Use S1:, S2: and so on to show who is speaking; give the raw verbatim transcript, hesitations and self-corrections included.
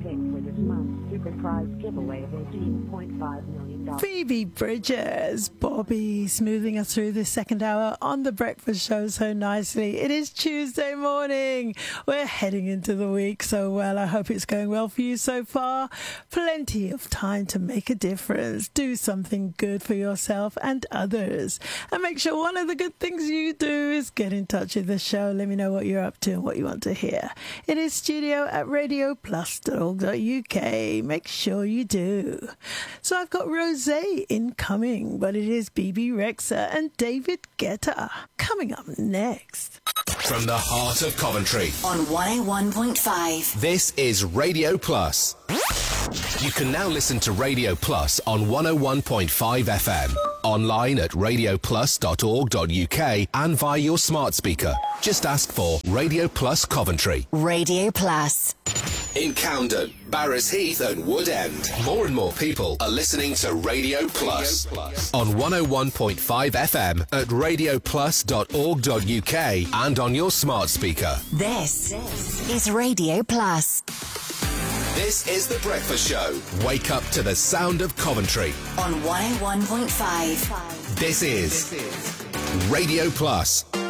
S1: pick for this month's Super Prize giveaway of eighteen point five million dollars.
S2: Phoebe Bridgers, Bobby, smoothing us through this second hour on The Breakfast Show so nicely. It is Tuesday morning. We're heading into the week so well. I hope it's going well for you so far. Plenty of time to make a difference. Do something good for yourself and others. And make sure one of the good things you do is get in touch with the show. Let me know what you're up to and what you want to hear. It is studio at radio plus dot org dot U K. Make sure you do. So I've got Rosé incoming, but it is B B Rexha and David Guetta coming up next.
S3: From the heart of Coventry
S4: on one oh one point five.
S3: This is Radio Plus. You can now listen to Radio Plus on one oh one point five F M, online at radio plus dot org dot U K and via your smart speaker. Just ask for Radio Plus Coventry.
S4: Radio Plus.
S3: In Camden, Barrows Heath and Wood End, more and more people are listening to Radio Plus, Radio Plus. On one oh one point five F M at radio plus dot org dot U K and on your smart speaker.
S4: This, this is Radio Plus.
S3: This is The Breakfast Show. Wake up to the sound of Coventry.
S4: On one oh one point five.
S3: This is Radio Plus.